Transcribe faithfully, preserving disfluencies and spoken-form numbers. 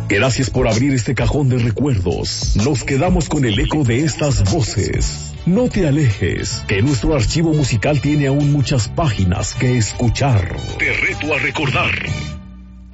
Gracias por abrir este cajón de recuerdos. Nos quedamos con el eco de estas voces. No te alejes, que nuestro archivo musical tiene aún muchas páginas que escuchar. Te reto a recordar.